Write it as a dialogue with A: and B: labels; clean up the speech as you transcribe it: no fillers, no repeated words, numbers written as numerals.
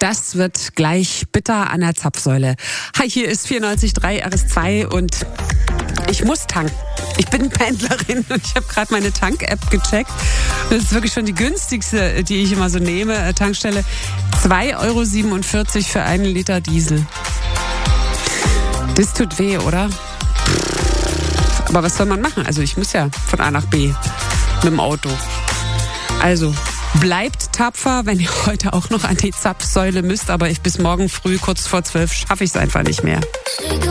A: Das wird gleich bitter an der Zapfsäule. Hi, hier ist 94.3 RS2 und ich muss tanken. Ich bin Pendlerin und ich habe gerade meine Tank-App gecheckt. Das ist wirklich schon die günstigste, die ich immer so nehme. Tankstelle 2,47 € für 1 Liter Diesel. Das tut weh, oder? Aber was soll man machen? Also ich muss ja von A nach B mit dem Auto. Also bleibt tapfer, wenn ihr heute auch noch an die Zapfsäule müsst. Aber bis morgen früh, kurz vor 12, schaffe ich es einfach nicht mehr.